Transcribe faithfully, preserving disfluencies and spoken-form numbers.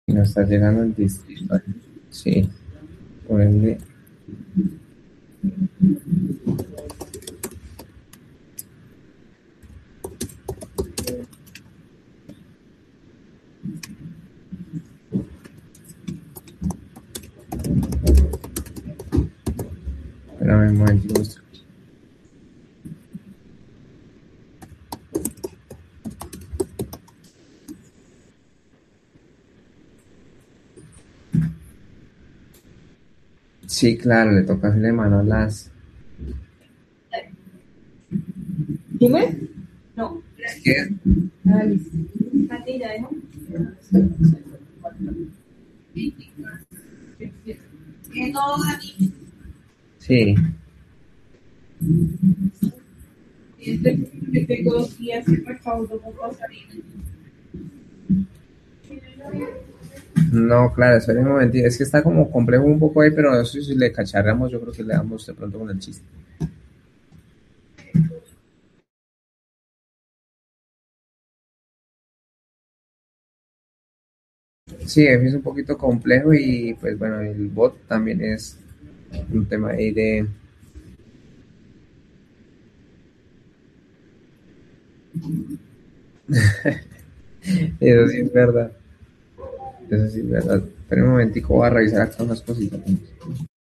Y nos está llegando el distrito. Sí, por ende, espérame un momento. Sí, claro, le toca hacerle mano a las. Dime. No. Es que, Ah, listo. Katy, ¿ya dejó? Que no, Dani. sí, Este que tengo dos días y recaudo por pasarina. no, claro, espere un momentito. Es que está como complejo un poco ahí, pero no sé si le cacharramos, yo creo que le damos de pronto con el chiste. Sí, es un poquito complejo y pues bueno, el bot también es un tema ahí de. Eso sí es verdad, eso sí es verdad. Pero un momentico voy a revisar acá unas cositas.